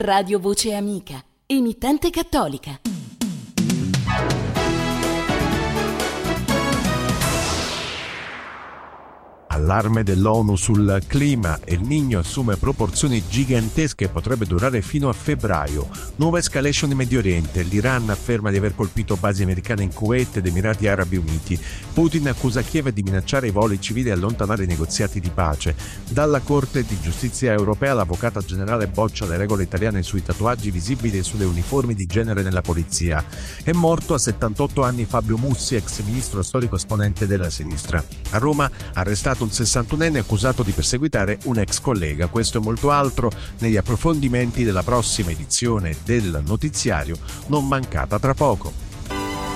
Radio Voce Amica, emittente cattolica. Allarme dell'ONU sul clima. El Niño assume proporzioni gigantesche e potrebbe durare fino a febbraio. Nuova escalation in Medio Oriente. L'Iran afferma di aver colpito basi americane in Kuwait ed Emirati Arabi Uniti. Putin accusa Kiev di minacciare i voli civili e allontanare i negoziati di pace. Dalla Corte di Giustizia europea l'avvocata generale boccia le regole italiane sui tatuaggi visibili e sulle uniformi di genere nella polizia. È morto a 78 anni Fabio Mussi, ex ministro storico esponente della sinistra. A Roma arrestato un 61enne accusato di perseguitare un ex collega. Questo e molto altro negli approfondimenti della prossima edizione del notiziario, non mancata tra poco.